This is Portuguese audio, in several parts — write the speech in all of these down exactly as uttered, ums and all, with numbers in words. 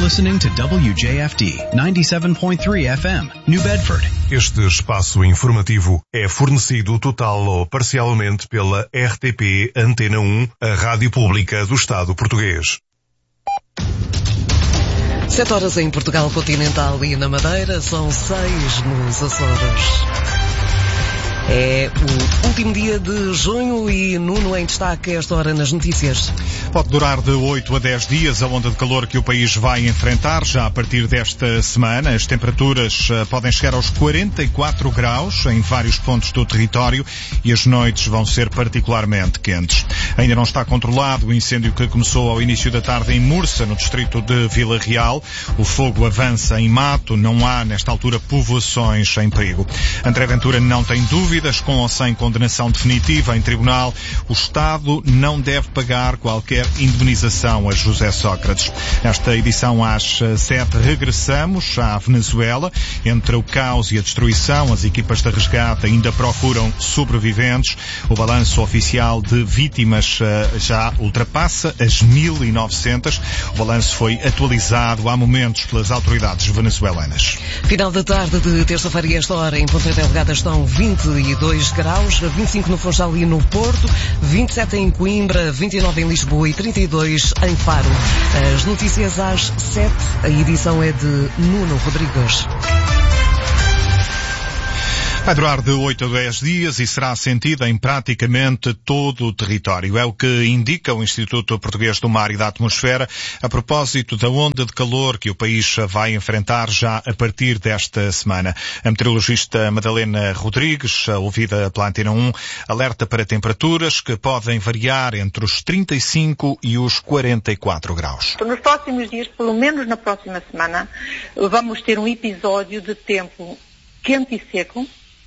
listening to W J F D ninety-seven point three F M, New Bedford. Este espaço informativo é fornecido total ou parcialmente pela R T P Antena um, a rádio pública do Estado português. Sete horas em Portugal continental e na Madeira, são seis nos Açores. É o último dia de junho e Nuno em destaque a esta hora nas notícias. Pode durar de oito a dez dias a onda de calor que o país vai enfrentar já a partir desta semana. As temperaturas podem chegar aos quarenta e quatro graus em vários pontos do território e as noites vão ser particularmente quentes. Ainda não está controlado o incêndio que começou ao início da tarde em Mursa, no distrito de Vila Real. O fogo avança em mato, não há nesta altura povoações em perigo. André Ventura não tem dúvida. Com ou sem condenação definitiva em tribunal, o Estado não deve pagar qualquer indemnização a José Sócrates. Nesta edição às sete regressamos à Venezuela. Entre o caos e a destruição, as equipas de resgate ainda procuram sobreviventes. O balanço oficial de vítimas já ultrapassa as mil e novecentas. O balanço foi atualizado há momentos pelas autoridades venezuelanas. Final da tarde de terça-feira e esta hora em Ponta Delgada estão vinte e dois graus, vinte e cinco no Funchal e no Porto, vinte e sete em Coimbra, vinte e nove em Lisboa e trinta e dois em Faro. As notícias às sete, a edição é de Nuno Rodrigues. Vai durar de oito a dez dias e será sentida em praticamente todo o território. É o que indica o Instituto Português do Mar e da Atmosfera a propósito da onda de calor que o país vai enfrentar já a partir desta semana. A meteorologista Madalena Rodrigues, ouvida pela Antena um, alerta para temperaturas que podem variar entre os trinta e cinco e os quarenta e quatro graus. Nos próximos dias, pelo menos na próxima semana, vamos ter um episódio de tempo quente e seco,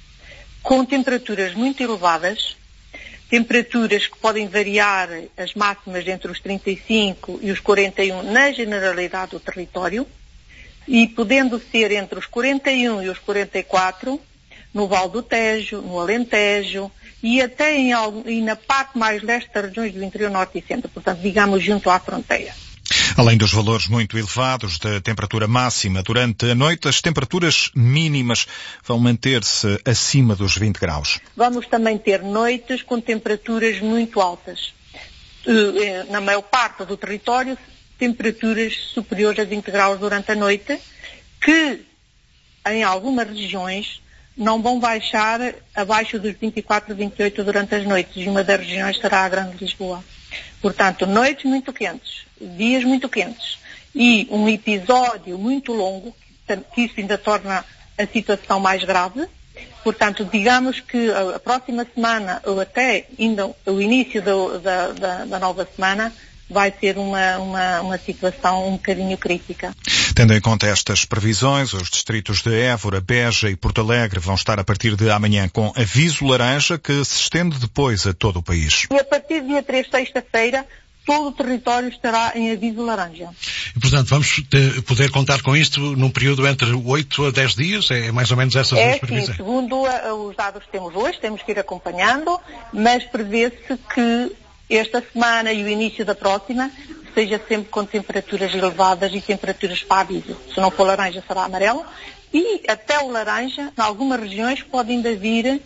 com temperaturas muito elevadas, temperaturas que podem variar as máximas entre os trinta e cinco e os quarenta e um na generalidade do território, e podendo ser entre os quarenta e um e os quarenta e quatro no Val do Tejo, no Alentejo e até em, e na parte mais leste das regiões do interior norte e centro, portanto, digamos, junto à fronteira. Além dos valores muito elevados da temperatura máxima durante a noite, as temperaturas mínimas vão manter-se acima dos vinte graus. Vamos também ter noites com temperaturas muito altas. Na maior parte do território, temperaturas superiores a vinte graus durante a noite, que em algumas regiões não vão baixar abaixo dos vinte e quatro, vinte e oito durante as noites, e uma das regiões será a Grande Lisboa. Portanto, noites muito quentes, dias muito quentes e um episódio muito longo, que isso ainda torna a situação mais grave. Portanto, digamos que a próxima semana, ou até ainda o início do, da, da, da nova semana, vai ser uma, uma, uma situação um bocadinho crítica. Tendo em conta estas previsões, os distritos de Évora, Beja e Porto Alegre vão estar a partir de amanhã com aviso laranja, que se estende depois a todo o país. E a partir do dia três, sexta-feira, todo o território estará em aviso laranja. E, portanto, vamos ter, poder contar com isto num período entre oito a dez dias? É mais ou menos essas é, duas previsões? É, sim. Segundo a, os dados que temos hoje, temos que ir acompanhando, mas prevê-se que esta semana e o início da próxima seja sempre com temperaturas elevadas e temperaturas para aviso. Se não for laranja, será amarelo. E até o laranja, em algumas regiões, pode ainda vir uh,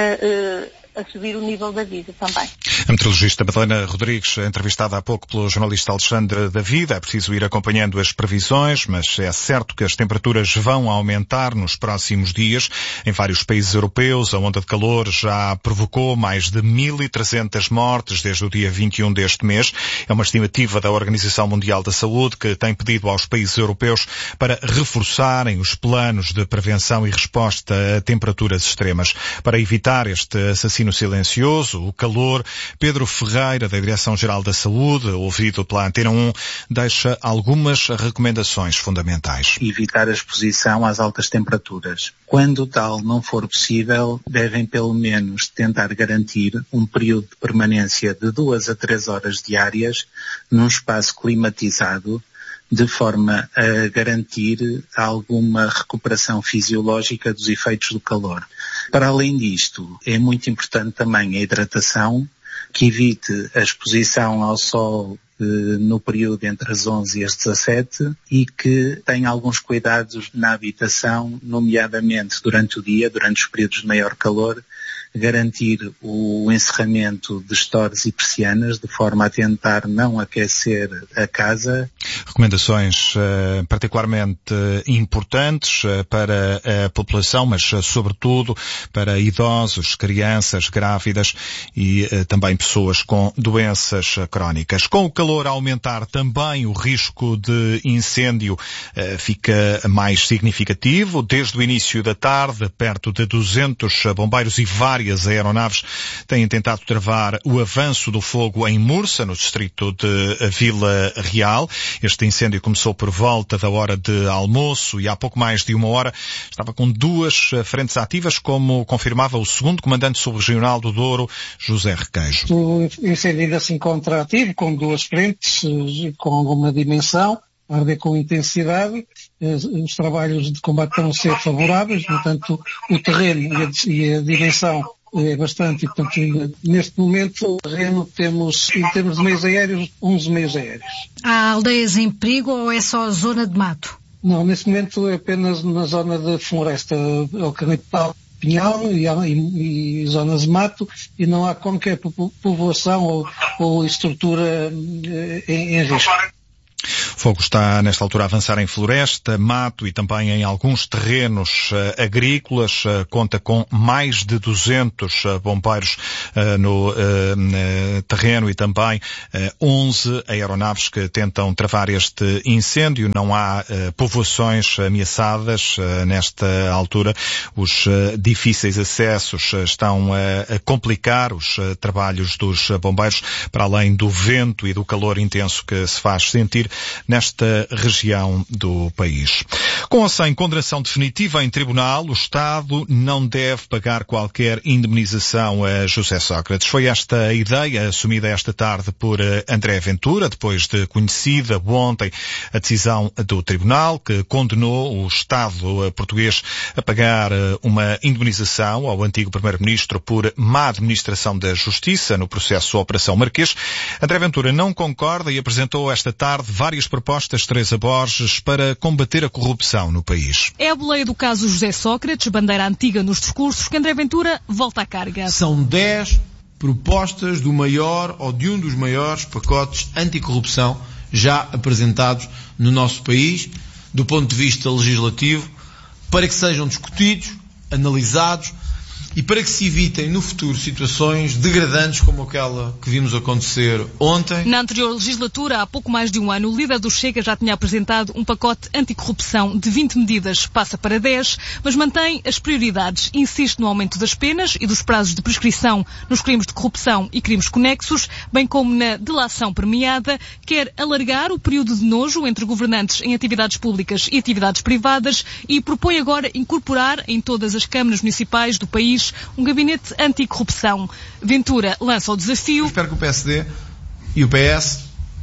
uh, a subir o nível de aviso também. A meteorologista Madalena Rodrigues, entrevistada há pouco pelo jornalista Alexandre David. É preciso ir acompanhando as previsões, mas é certo que as temperaturas vão aumentar nos próximos dias. Em vários países europeus, a onda de calor já provocou mais de mil e trezentas mortes desde o dia vinte e um deste mês. É uma estimativa da Organização Mundial da Saúde, que tem pedido aos países europeus para reforçarem os planos de prevenção e resposta a temperaturas extremas. Para evitar este assassino silencioso, o calor, Pedro Ferreira, da Direção-Geral da Saúde, ouvido pela Antena um, deixa algumas recomendações fundamentais. Evitar a exposição às altas temperaturas. Quando tal não for possível, devem pelo menos tentar garantir um período de permanência de duas a três horas diárias num espaço climatizado, de forma a garantir alguma recuperação fisiológica dos efeitos do calor. Para além disto, é muito importante também a hidratação, que evite a exposição ao sol no período entre as onze e as dezassete e que tem alguns cuidados na habitação, nomeadamente durante o dia, durante os períodos de maior calor, garantir o encerramento de stores e persianas de forma a tentar não aquecer a casa. Recomendações uh, particularmente uh, importantes uh, para a população, mas uh, sobretudo para idosos, crianças, grávidas e uh, também pessoas com doenças uh, crónicas. Com o calor a aumentar também o risco de incêndio uh, fica mais significativo. Desde o início da tarde, perto de duzentos bombeiros e várias Várias aeronaves têm tentado travar o avanço do fogo em Mursa, no distrito de Vila Real. Este incêndio começou por volta da hora de almoço e há pouco mais de uma hora estava com duas frentes ativas, como confirmava o segundo comandante subregional do Douro, José Requeijo. O incêndio ainda se encontra ativo, com duas frentes, com alguma dimensão, a arder com intensidade. Os trabalhos de combate estão a ser favoráveis, portanto, o terreno e a dimensão é bastante, e, portanto, neste momento, o terreno temos, em termos de meios aéreos, onze meios aéreos. Há aldeias em perigo ou é só a zona de mato? Não, neste momento é apenas na zona de floresta, eucaliptal, pinhal e, e, e zonas de mato, e não há qualquer povoação ou, ou estrutura em, em risco. O fogo está, nesta altura, a avançar em floresta, mato e também em alguns terrenos uh, agrícolas. Uh, conta com mais de duzentos uh, bombeiros uh, no uh, uh, terreno e também uh, onze aeronaves que tentam travar este incêndio. Não há uh, povoações ameaçadas uh, nesta altura. Os uh, difíceis acessos uh, estão uh, a complicar os uh, trabalhos dos uh, bombeiros, para além do vento e do calor intenso que se faz sentir nesta região do país. Com ou sem condenação definitiva em tribunal, o Estado não deve pagar qualquer indemnização a José Sócrates. Foi esta a ideia assumida esta tarde por André Ventura, depois de conhecida ontem a decisão do tribunal que condenou o Estado português a pagar uma indemnização ao antigo primeiro-ministro por má administração da Justiça no processo Operação Marquês. André Ventura não concorda e apresentou esta tarde várias propostas, Teresa Borges, para combater a corrupção no país. É a boleia do caso José Sócrates, bandeira antiga nos discursos, que André Ventura volta à carga. São dez propostas do maior ou de um dos maiores pacotes anticorrupção já apresentados no nosso país, do ponto de vista legislativo, para que sejam discutidos, analisados e para que se evitem no futuro situações degradantes como aquela que vimos acontecer ontem. Na anterior legislatura, há pouco mais de um ano, o líder do Chega já tinha apresentado um pacote anticorrupção de vinte medidas, passa para dez, mas mantém as prioridades. Insiste no aumento das penas e dos prazos de prescrição nos crimes de corrupção e crimes conexos, bem como na delação premiada. Quer alargar o período de nojo entre governantes em atividades públicas e atividades privadas e propõe agora incorporar em todas as câmaras municipais do país um gabinete anticorrupção. Ventura lança o desafio. Eu espero que o P S D e o P S,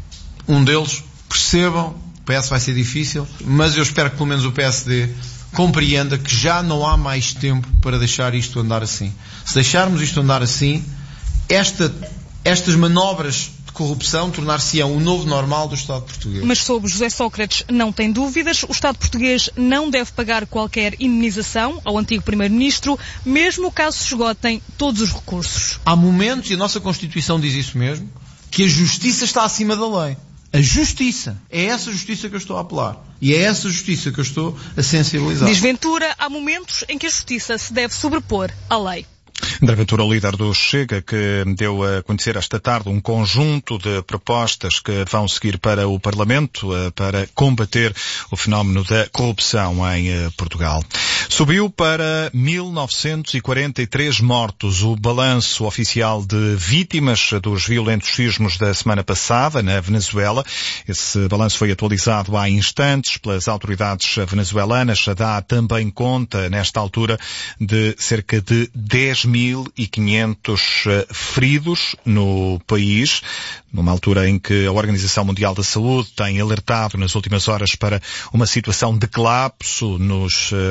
um deles, percebam, o P S vai ser difícil, mas eu espero que pelo menos o P S D compreenda que já não há mais tempo para deixar isto andar assim. Se deixarmos isto andar assim, esta, estas manobras corrupção tornar-se-ão o novo normal do Estado português. Mas sobre José Sócrates não tem dúvidas. O Estado português não deve pagar qualquer indemnização ao antigo primeiro-ministro, mesmo caso se esgotem todos os recursos. Há momentos, e a nossa Constituição diz isso mesmo, que a justiça está acima da lei. A justiça. É essa justiça que eu estou a apelar. E é essa justiça que eu estou a sensibilizar. Diz Ventura, há momentos em que a justiça se deve sobrepor à lei. André Ventura, o líder do Chega, que deu a conhecer esta tarde um conjunto de propostas que vão seguir para o Parlamento para combater o fenómeno da corrupção em Portugal. Subiu para mil novecentos e quarenta e três mortos o balanço oficial de vítimas dos violentos sismos da semana passada na Venezuela. Esse balanço foi atualizado há instantes pelas autoridades venezuelanas. Dá também conta, nesta altura, de cerca de dez mil e quinhentos feridos no país, numa altura em que a Organização Mundial da Saúde tem alertado nas últimas horas para uma situação de colapso nos uh, serviços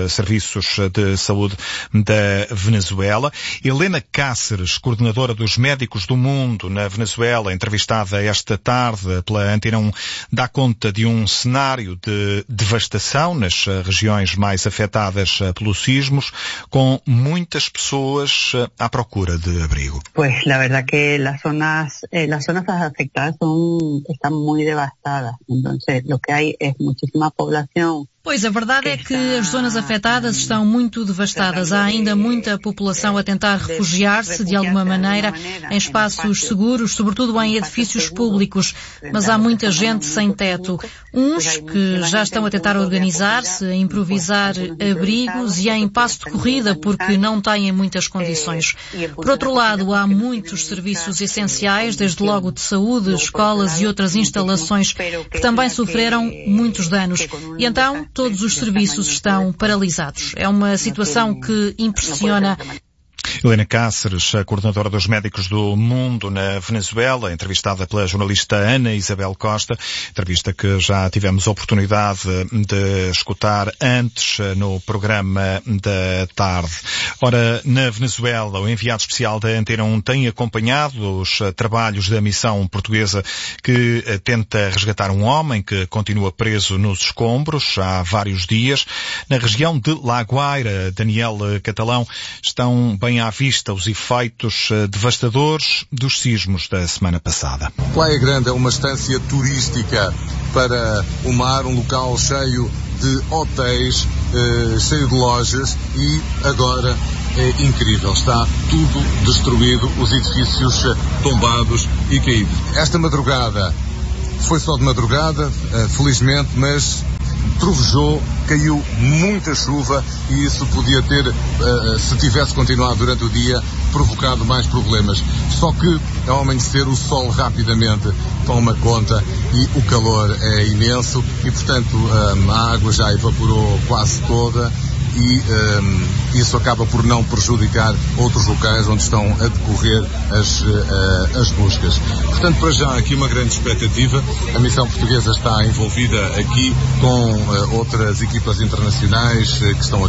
serviços de saúde da Venezuela. Helena Cáceres, coordenadora dos Médicos do Mundo na Venezuela, entrevistada esta tarde pela Antena um, dá conta de um cenário de devastação nas regiões mais afetadas pelos sismos, com muitas pessoas à procura de abrigo. Pues la verdad que las zonas, eh, las zonas afectadas son, están muy devastadas. Entonces lo que hay es muchísima población. Pois a verdade é que as zonas afetadas estão muito devastadas. Há ainda muita população a tentar refugiar-se de alguma maneira em espaços seguros, sobretudo em edifícios públicos. Mas há muita gente sem teto. Uns que já estão a tentar organizar-se, a improvisar abrigos e em passo de corrida porque não têm muitas condições. Por outro lado, há muitos serviços essenciais, desde logo de saúde, escolas e outras instalações que também sofreram muitos danos. E então, todos os serviços estão paralisados. É uma situação que impressiona. Helena Cáceres, a coordenadora dos Médicos do Mundo na Venezuela, entrevistada pela jornalista Ana Isabel Costa, entrevista que já tivemos a oportunidade de escutar antes no programa da tarde. Ora, na Venezuela, o enviado especial da Antena um tem acompanhado os trabalhos da missão portuguesa que tenta resgatar um homem que continua preso nos escombros há vários dias. Na região de La Guaira, Daniel Catalão, estão bem à vista os efeitos devastadores dos sismos da semana passada. Praia Grande é uma estância turística para o mar, um local cheio de hotéis, eh, cheio de lojas e agora é incrível. Está tudo destruído, os edifícios tombados e caídos. Esta madrugada foi só de madrugada, eh, felizmente, mas trovejou, caiu muita chuva e isso podia ter, uh, se tivesse continuado durante o dia, provocado mais problemas. Só que ao amanhecer o sol rapidamente toma conta e o calor é imenso e, portanto, um, a água já evaporou quase toda e um, isso acaba por não prejudicar outros locais onde estão a decorrer as, uh, as buscas. Portanto, para já aqui uma grande expectativa. A missão portuguesa está envolvida aqui com uh, outras equipas internacionais uh, que estão